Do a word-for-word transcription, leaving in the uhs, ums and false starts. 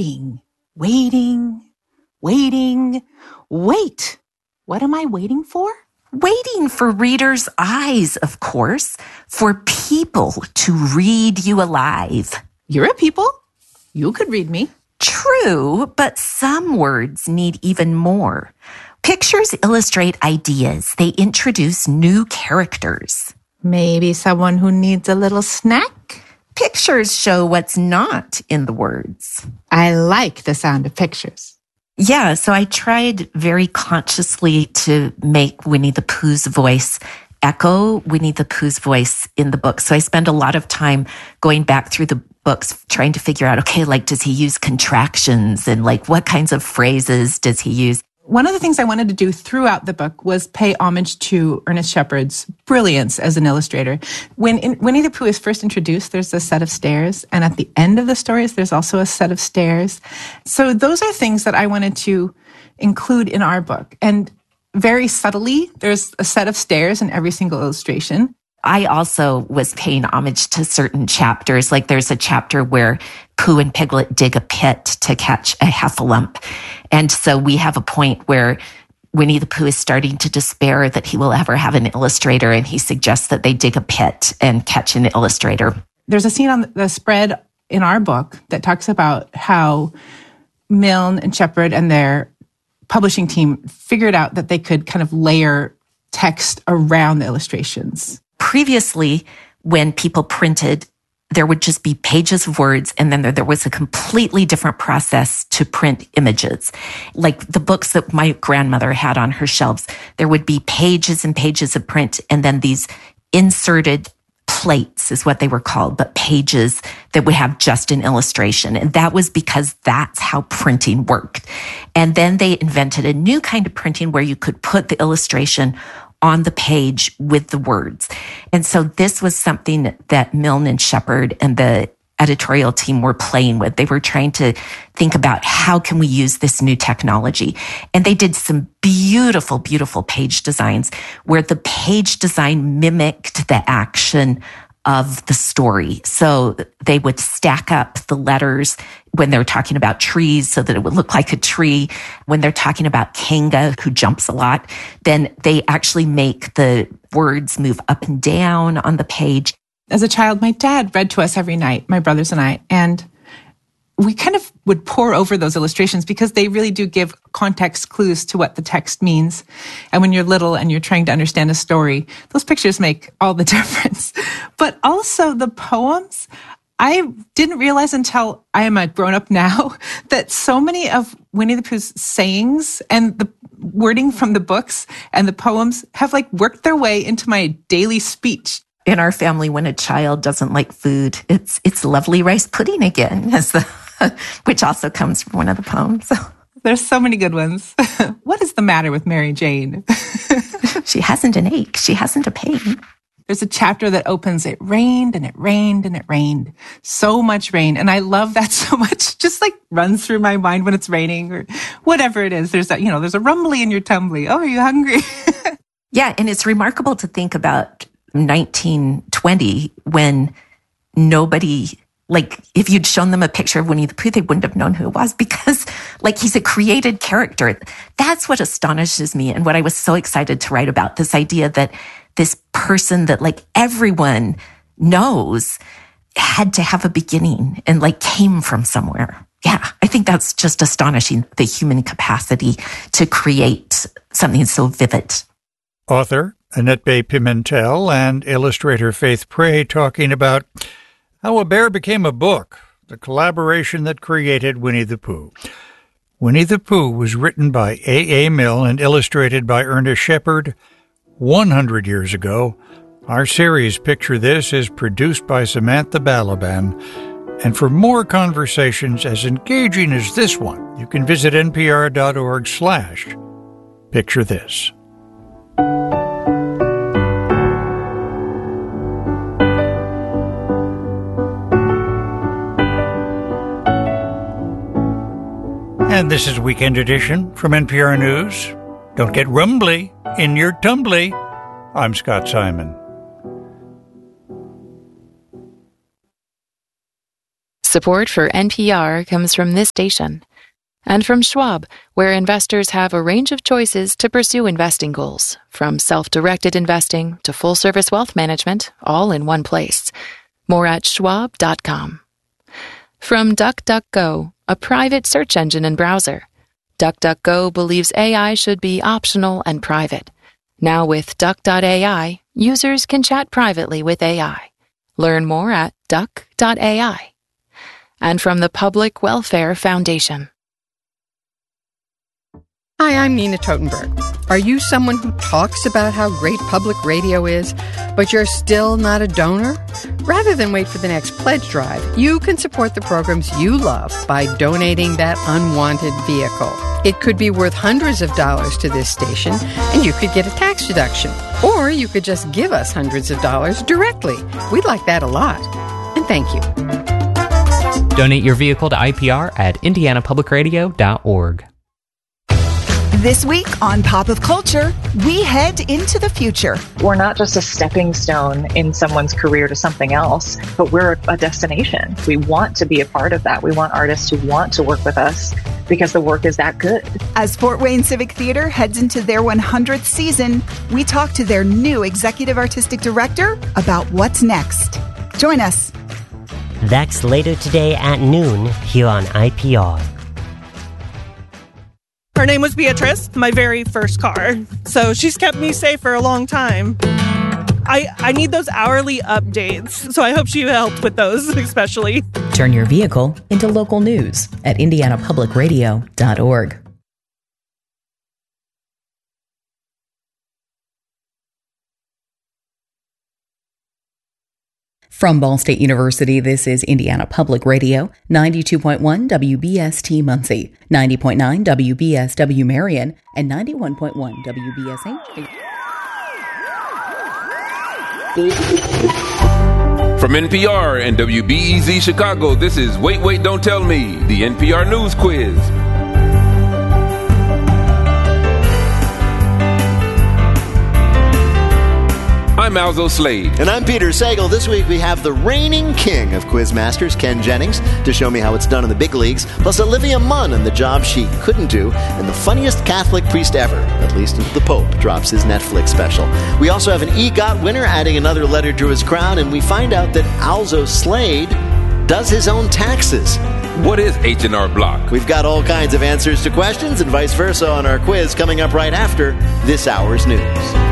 waiting, waiting, waiting. Wait, what am I waiting for? Waiting for readers' eyes, of course, for people to read you alive. You're a people. You could read me. True, but some words need even more. Pictures illustrate ideas. They introduce new characters. Maybe someone who needs a little snack? Pictures show what's not in the words. I like the sound of pictures. Yeah, so I tried very consciously to make Winnie the Pooh's voice echo Winnie the Pooh's voice in the book. So I spend a lot of time going back through the books trying to figure out, okay, like, does he use contractions and like what kinds of phrases does he use? One of the things I wanted to do throughout the book was pay homage to Ernest Shepard's brilliance as an illustrator. When in, Winnie the Pooh is first introduced, there's a set of stairs, and at the end of the stories, there's also a set of stairs. So those are things that I wanted to include in our book. And very subtly, there's a set of stairs in every single illustration. I also was paying homage to certain chapters. Like there's a chapter where Pooh and Piglet dig a pit to catch a heffalump. And so we have a point where Winnie the Pooh is starting to despair that he will ever have an illustrator, and he suggests that they dig a pit and catch an illustrator. There's a scene on the spread in our book that talks about how Milne and Shepard and their publishing team figured out that they could kind of layer text around the illustrations. Previously, when people printed, there would just be pages of words, and then there, there was a completely different process to print images. Like the books that my grandmother had on her shelves, there would be pages and pages of print, and then these inserted plates is what they were called, but pages that would have just an illustration. And that was because that's how printing worked. And then they invented a new kind of printing where you could put the illustration on the page with the words. And so this was something that Milne and Shepard and the editorial team were playing with. They were trying to think about how can we use this new technology. And they did some beautiful, beautiful page designs where the page design mimicked the action of the story. So they would stack up the letters when they're talking about trees so that it would look like a tree. When they're talking about Kanga, who jumps a lot, then they actually make the words move up and down on the page. As a child, my dad read to us every night, my brothers and I, and we kind of would pore over those illustrations because they really do give context clues to what the text means. And when you're little and you're trying to understand a story, those pictures make all the difference. But also the poems, I didn't realize until I am a grown-up now that so many of Winnie the Pooh's sayings and the wording from the books and the poems have like worked their way into my daily speech. In our family, when a child doesn't like food, it's it's lovely rice pudding again, as the, which also comes from one of the poems. There's so many good ones. What is the matter with Mary Jane? She hasn't an ache. She hasn't a pain. There's a chapter that opens, it rained and it rained and it rained. So much rain. And I love that so much. Just like runs through my mind when it's raining or whatever it is. There's that, you know, there's a rumbly in your tumbly. Oh, are you hungry? Yeah. And it's remarkable to think about nineteen twenty when nobody, like if you'd shown them a picture of Winnie the Pooh, they wouldn't have known who it was because like he's a created character. That's what astonishes me and what I was so excited to write about, this idea that this person that like everyone knows had to have a beginning and like came from somewhere. Yeah, I think that's just astonishing, the human capacity to create something so vivid. Author Annette Bay Pimentel and illustrator Faith Prey talking about how a bear became a book, the collaboration that created Winnie the Pooh. Winnie the Pooh was written by A A. Milne and illustrated by Ernest Shepard one hundred years ago. Our series, Picture This, is produced by Samantha Balaban. And for more conversations as engaging as this one, you can visit npr.org slash picture this. And this is Weekend Edition from N P R News. Don't get rumbly in your tumbly. I'm Scott Simon. Support for N P R comes from this station and from Schwab, where investors have a range of choices to pursue investing goals, from self-directed investing to full-service wealth management, all in one place. More at schwab dot com. From DuckDuckGo, a private search engine and browser. DuckDuckGo believes A I should be optional and private. Now with Duck dot A I, users can chat privately with A I. Learn more at duck dot A I. And from the Public Welfare Foundation. Hi, I'm Nina Totenberg. Are you someone who talks about how great public radio is, but you're still not a donor? Rather than wait for the next pledge drive, you can support the programs you love by donating that unwanted vehicle. It could be worth hundreds of dollars to this station, and you could get a tax deduction. Or you could just give us hundreds of dollars directly. We'd like that a lot. And thank you. Donate your vehicle to I P R at indiana public radio dot org. This week on Pop of Culture, we head into the future. We're not just a stepping stone in someone's career to something else, but we're a destination. We want to be a part of that. We want artists who want to work with us because the work is that good. As Fort Wayne Civic Theater heads into their one hundredth season, we talk to their new executive artistic director about what's next. Join us. That's later today at noon here on I P R. Her name was Beatrice, my very first car. So she's kept me safe for a long time. I, I need those hourly updates, so I hope she helped with those, especially. Turn your vehicle into local news at indiana public radio dot org. From Ball State University, this is Indiana Public Radio, ninety-two point one W B S T Muncie, ninety point nine W B S W Marion, and ninety-one point one W B S H. From N P R and W B E Z Chicago, this is Wait, Wait, Don't Tell Me, the N P R News Quiz. I'm Alzo Slade. And I'm Peter Sagal. This week we have the reigning king of Quizmasters, Ken Jennings, to show me how it's done in the big leagues, plus Olivia Munn and the job she couldn't do, and the funniest Catholic priest ever, at least until the Pope drops his Netflix special. We also have an EGOT winner adding another letter to his crown, and we find out that Alzo Slade does his own taxes. What is H and R Block? We've got all kinds of answers to questions and vice versa on our quiz coming up right after this hour's news.